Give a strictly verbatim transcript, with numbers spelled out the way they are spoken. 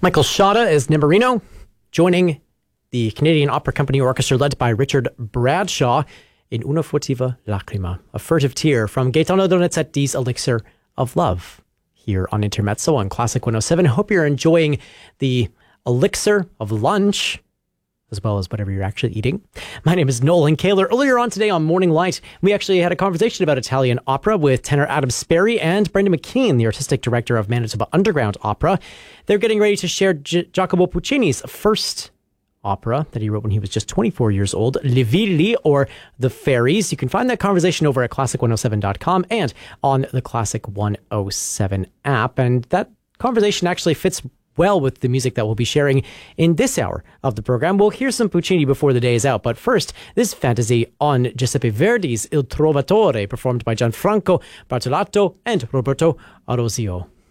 Michael Shada as Nemorino, joining the Canadian Opera Company Orchestra led by Richard Bradshaw in Una Furtiva Lacrima, a furtive tear from Gaetano Donizetti's Elixir of Love, here on Intermezzo on Classic one oh seven. I hope you're enjoying the elixir of lunch, as well as whatever you're actually eating. My name is Nolan Kaler. Earlier on today on Morning Light, we actually had a conversation about Italian opera with tenor Adam Sperry and Brendan McKean, the artistic director of Manitoba Underground Opera. They're getting ready to share Gi- Giacomo Puccini's first opera that he wrote when he was just twenty-four years old, Le Villi, or The Fairies. You can find that conversation over at classic one oh seven dot com and on the Classic one oh seven app. And that conversation actually fits well with the music that we'll be sharing in this hour of the program. We'll hear some Puccini before the day is out, but first, this fantasy on Giuseppe Verdi's Il Trovatore, performed by Gianfranco Bartolato and Roberto Arosio.